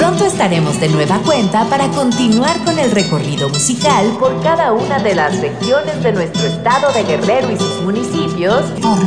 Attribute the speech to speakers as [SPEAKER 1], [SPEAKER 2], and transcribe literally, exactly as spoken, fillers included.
[SPEAKER 1] Pronto estaremos de nueva cuenta para continuar con el recorrido musical por cada una de las regiones de nuestro estado de Guerrero y sus municipios.